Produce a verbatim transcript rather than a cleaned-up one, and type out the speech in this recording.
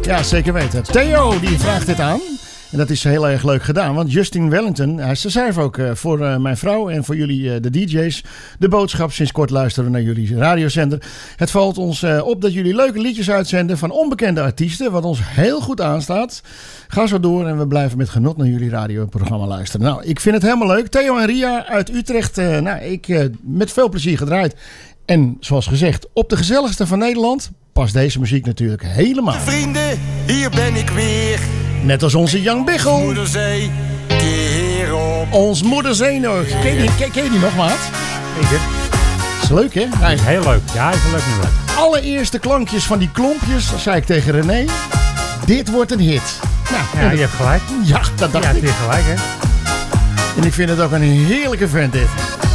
Ja, zeker weten. Theo die vraagt dit aan. En dat is heel erg leuk gedaan. Want Justin Wellington, hij schrijft ook uh, voor uh, mijn vrouw en voor jullie uh, de D J's. De boodschap sinds kort luisteren naar jullie radiozender. Het valt ons uh, op dat jullie leuke liedjes uitzenden van onbekende artiesten. Wat ons heel goed aanstaat. Ga zo door en we blijven met genot naar jullie radioprogramma luisteren. Nou, ik vind het helemaal leuk. Theo en Ria uit Utrecht. Uh, nou, ik uh, met veel plezier gedraaid. En zoals gezegd, op de gezelligste van Nederland past deze muziek natuurlijk helemaal. Vrienden, hier ben ik weer. Net als onze Jan Biggel. Moederzee, keer op. Ons Moederzee nog. Ken je, ken, ken je die nog, maat? Zeker. Dat is leuk, hè? Hij is heel leuk. Ja, hij is een leuk nummer. Allereerste klankjes van die klompjes, zei ik tegen René. Dit wordt een hit. Nou, ja, je hebt gelijk. Ja, dat dacht ja, ik. Ja, het is gelijk, hè? En ik vind het ook een heerlijke vent, dit.